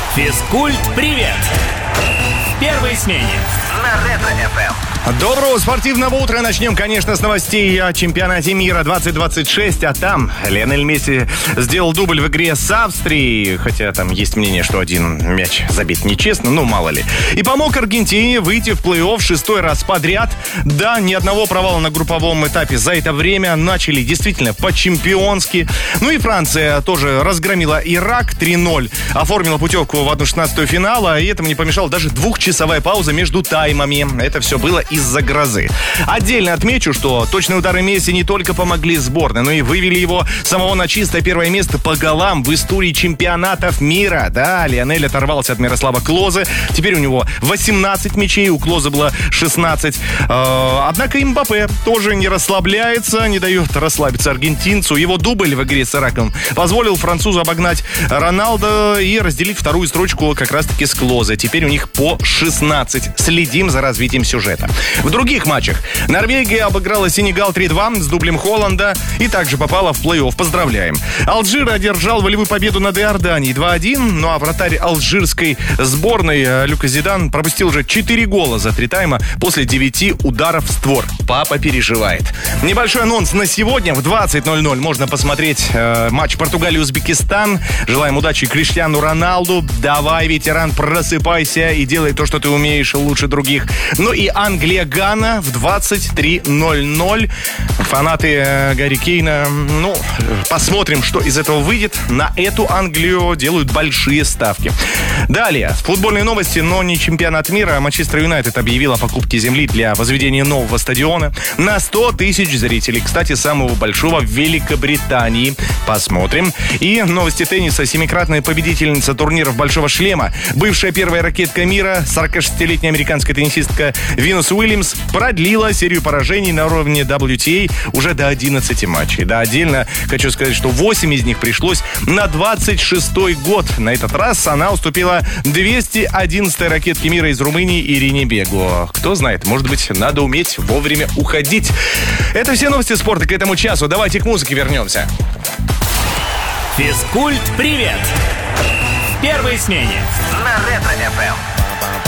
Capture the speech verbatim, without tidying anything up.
Физкульт-привет! В первой смене на Ретро-эф эм. Доброго спортивного утра. Начнем, конечно, с новостей о чемпионате мира двадцать двадцать шесть. А там Лионель Месси сделал дубль в игре с Австрией. Хотя там есть мнение, что один мяч забит нечестно, ну мало ли. И помог Аргентине выйти в плей-офф шестой раз подряд. Да, ни одного провала на групповом этапе за это время. Начали действительно по-чемпионски. Ну и Франция тоже разгромила Ирак три ноль. Оформила путевку в одну шестнадцатую финала. И этому не помешала даже двухчасовая пауза между таймами. Это все было из-за грозы. Отдельно отмечу, что точные удары Месси не только помогли сборной, но и вывели его самого на чистое первое место по голам в истории чемпионатов мира. Да, Лионель оторвался от Мирослава Клозе. Теперь у него восемнадцать мячей, у Клозе было шестнадцать. Однако Мбаппе тоже не расслабляется, не дает расслабиться аргентинцу. Его дубль в игре с Ираком позволил французу обогнать Роналдо и разделить вторую строчку как раз-таки с Клозе. Теперь у них по шестнадцать. Следим за развитием сюжета. В других матчах Норвегия обыграла Сенегал три два с дублем Холланда и также попала в плей-офф. Поздравляем. Алжир одержал волевую победу над Иорданией два один. Ну а вратарь алжирской сборной Люка Зидан пропустил уже четыре гола за три тайма после девяти ударов в створ. Папа переживает. Небольшой анонс на сегодня. В двадцать ноль ноль можно посмотреть э, матч Португалия-Узбекистан. Желаем удачи Криштиану Роналду. Давай, ветеран, просыпайся и делай то, что ты умеешь лучше других. Ну и Англия-Гана в двадцать три ноль ноль. Фанаты э, Гарри Кейна, ну, посмотрим, что из этого выйдет. На эту Англию делают большие ставки. Далее, футбольные новости, но не чемпионат мира. Манчестер Юнайтед объявил о покупке земли для возведения нового стадиона на сто тысяч зрителей. Кстати, самого большого в Великобритании. Посмотрим. И новости тенниса. Семикратная победительница турниров «Большого шлема», бывшая первая ракетка мира, сорокашестилетняя американская теннисистка Винус Уильямс продлила серию поражений на уровне дабл ю ти эй уже до одиннадцати матчей. Да, отдельно хочу сказать, что восемь из них пришлось на двадцать шестой год. На этот раз она уступила двести одиннадцатой ракетке мира из Румынии Ирине Бегу. Кто знает, может быть, надо уметь вовремя уходить. Это все новости спорта к этому часу. Давайте к музыке вернемся. Физкульт-привет! В первой смене на Ретро-эф эм.